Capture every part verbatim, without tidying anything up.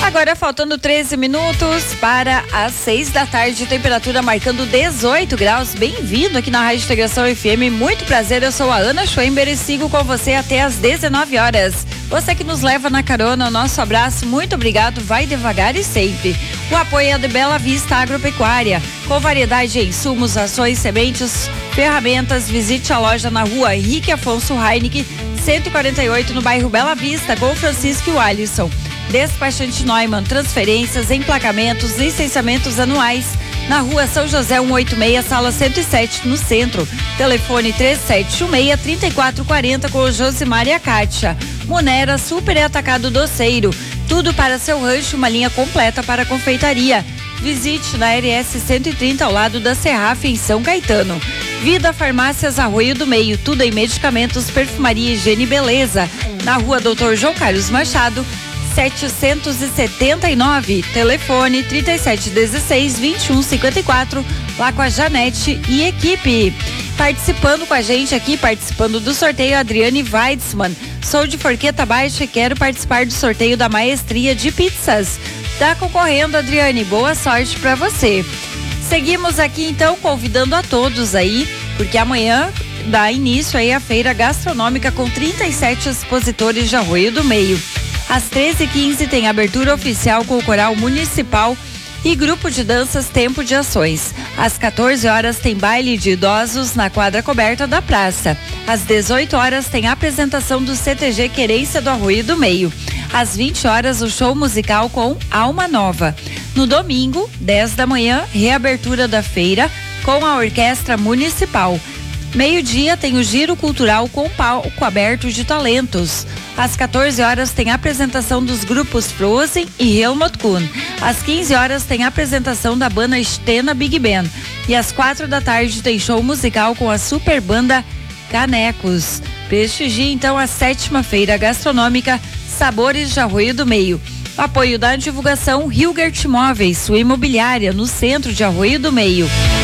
Agora faltando treze minutos para as seis da tarde, temperatura marcando dezoito graus. Bem-vindo aqui na Rádio Integração F M. Muito prazer, eu sou a Ana Schwember e sigo com você até as dezenove horas. Você que nos leva na carona, o nosso abraço, muito obrigado, vai devagar e sempre. O apoio é de Bela Vista Agropecuária, com variedade de insumos, ações, sementes, ferramentas. Visite a loja na rua Henrique Afonso Heineken, cento e quarenta e oito, no bairro Bela Vista, com Francisco e o Alisson. Despachante Neumann, transferências, emplacamentos, licenciamentos anuais, na rua São José cento e oitenta e seis, sala cento e sete, no centro. Telefone três sete um seis, três quatro quatro zero, com o Josimar e a Kátia. Monera Super e Atacado Doceiro, tudo para seu rancho, uma linha completa para confeitaria. Visite na R S cento e trinta, ao lado da Serraf, em São Caetano. Vida Farmácias Arroio do Meio, tudo em medicamentos, perfumaria, higiene e beleza. Na rua Doutor João Carlos Machado, setecentos e setenta e nove, telefone trinta e sete dezesseis, vinte e um cinquenta e quatro, lá com a Janete e equipe. Participando com a gente aqui, participando do sorteio, Adriane Weitzmann. Sou de Forqueta Baixa e quero participar do sorteio da Maestria de Pizzas. Tá concorrendo, Adriane, boa sorte para você. Seguimos aqui então convidando a todos aí, porque amanhã dá início aí a feira gastronômica com trinta e sete expositores de Arroio do Meio. Às treze e quinze tem abertura oficial com o Coral Municipal e grupo de danças Tempo de Ações. Às quatorze horas tem baile de idosos na quadra coberta da praça. Às dezoito horas tem apresentação do C T G Querência do Arroio do Meio. Às vinte horas o show musical com Alma Nova. No domingo, dez da manhã, reabertura da feira com a Orquestra Municipal. Meio-dia tem o Giro Cultural com palco aberto de talentos. Às quatorze horas tem a apresentação dos grupos Frozen e Helmut Kuhn. Às quinze horas tem a apresentação da banda Stena Big Band. E às quatro da tarde tem show musical com a super banda Canecos. Prestigie então a sétima feira gastronômica Sabores de Arroio do Meio. Apoio da divulgação Hilgert Móveis, sua imobiliária, no centro de Arroio do Meio.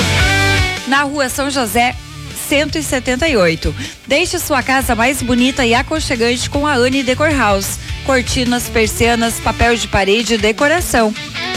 Na rua São José cento e setenta e oito. Deixe sua casa mais bonita e aconchegante com a Anne Decor House. Cortinas, persianas, papel de parede e decoração.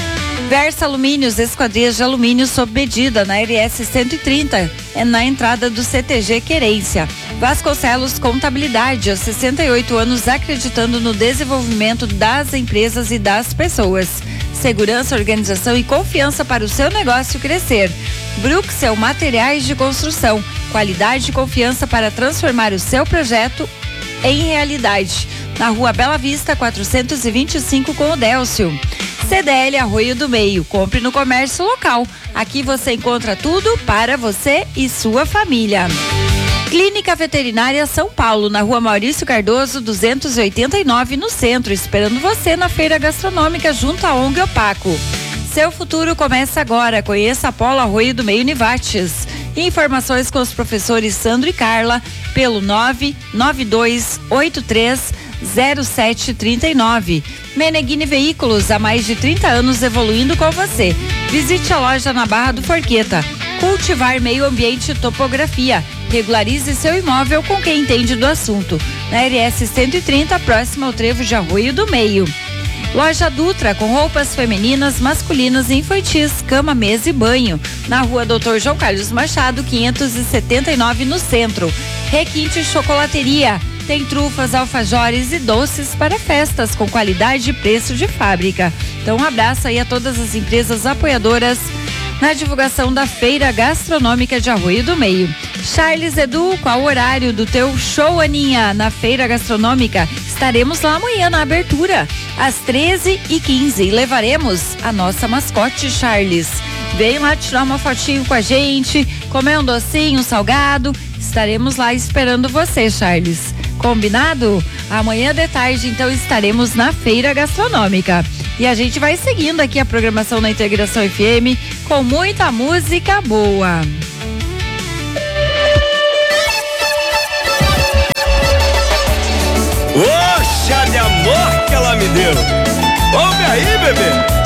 Versa Alumínios, esquadrias de alumínio sob medida, na R S cento e trinta, é na entrada do C T G Querência. Vasconcelos Contabilidade, há sessenta e oito anos acreditando no desenvolvimento das empresas e das pessoas. Segurança, organização e confiança para o seu negócio crescer. Bruxel Materiais de Construção, qualidade e confiança para transformar o seu projeto em realidade. Na rua Bela Vista, quatrocentos e vinte e cinco, com o Délcio. C D L Arroio do Meio, compre no comércio local. Aqui você encontra tudo para você e sua família. Clínica Veterinária São Paulo, na rua Maurício Cardoso, duzentos e oitenta e nove, no centro, esperando você na feira gastronômica junto à ONG Opaco. Seu futuro começa agora. Conheça a Polo Arroio do Meio Nivates. Informações com os professores Sandro e Carla pelo nove nove dois oito três zero sete três nove. Meneghini Veículos, há mais de trinta anos evoluindo com você. Visite a loja na Barra do Forqueta. Cultivar Meio Ambiente e Topografia. Regularize seu imóvel com quem entende do assunto. Na R S cento e trinta, próximo ao trevo de Arroio do Meio. Loja Dutra, com roupas femininas, masculinas e infantis, cama, mesa e banho. Na rua Doutor João Carlos Machado, quinhentos e setenta e nove, no centro. Requinte Chocolateria. Tem trufas, alfajores e doces para festas com qualidade e preço de fábrica. Então um abraço aí a todas as empresas apoiadoras na divulgação da Feira Gastronômica de Arroio do Meio. Charles Edu, qual o horário do teu show, Aninha? Na Feira Gastronômica, estaremos lá amanhã na abertura, às treze e quinze, e levaremos a nossa mascote, Charles. Vem lá tirar uma fotinho com a gente, comer um docinho, um salgado. Estaremos lá esperando você, Charles. Combinado? Amanhã de tarde, então, estaremos na Feira Gastronômica. E a gente vai seguindo aqui a programação na Integração F M com muita música boa. Ô, chá de amor que ela me deu. Ouve aí, bebê.